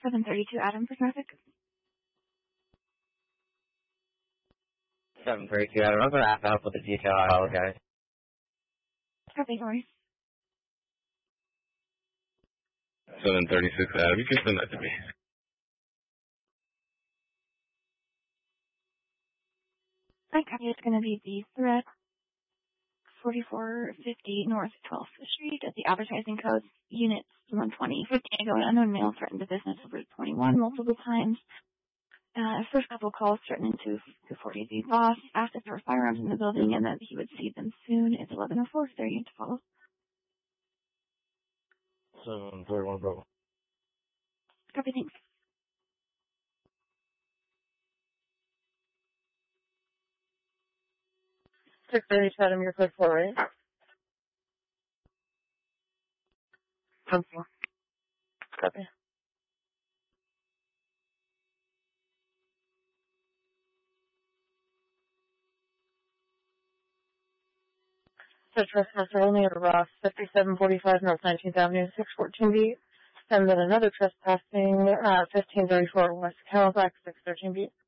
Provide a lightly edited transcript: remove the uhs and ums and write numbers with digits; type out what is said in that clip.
732 Adam for traffic. 732 Adam. I'm going to have to help with the detail. I apologize. Copy, no worries. 736 Adam. You can send that to me. I copy. It's going to be the threat 4450 North 12th Street at the advertising code unit 120. 15 ago, an unknown male threatened the business over 21 multiple times. First couple calls threatening to 40 the boss, asked if there were firearms in the building and that he would see them soon. It's 11:04. There you to follow. 731 Bravo. Copy, thanks. Adam, you're code 4, right? Code 4. Copy. So trespasser only at Ross, 5745 North 19th Avenue, 614B. And then another trespassing, 1534 West Cadillac, 613B.